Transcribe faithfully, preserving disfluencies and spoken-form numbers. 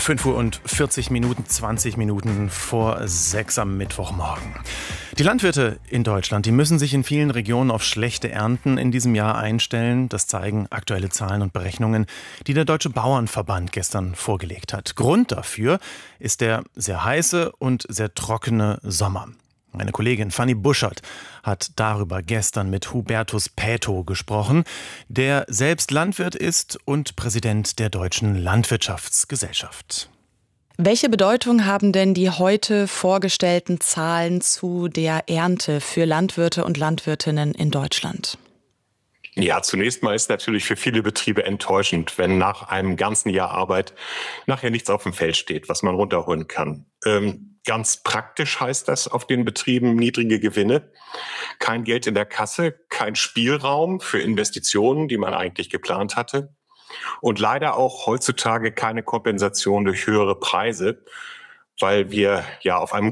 fünf Uhr und vierzig Minuten, zwanzig Minuten vor sechs am Mittwochmorgen. Die Landwirte in Deutschland, die müssen sich in vielen Regionen auf schlechte Ernten in diesem Jahr einstellen. Das zeigen aktuelle Zahlen und Berechnungen, die der Deutsche Bauernverband gestern vorgelegt hat. Grund dafür ist der sehr heiße und sehr trockene Sommer. Meine Kollegin Fanny Buschert hat darüber gestern mit Hubertus Pätow gesprochen, der selbst Landwirt ist und Präsident der Deutschen Landwirtschaftsgesellschaft. Welche Bedeutung haben denn die heute vorgestellten Zahlen zu der Ernte für Landwirte und Landwirtinnen in Deutschland? Ja, zunächst mal ist natürlich für viele Betriebe enttäuschend, wenn nach einem ganzen Jahr Arbeit nachher nichts auf dem Feld steht, was man runterholen kann. Ähm, ganz praktisch heißt das auf den Betrieben niedrige Gewinne, kein Geld in der Kasse, kein Spielraum für Investitionen, die man eigentlich geplant hatte und leider auch heutzutage keine Kompensation durch höhere Preise, weil wir ja auf einem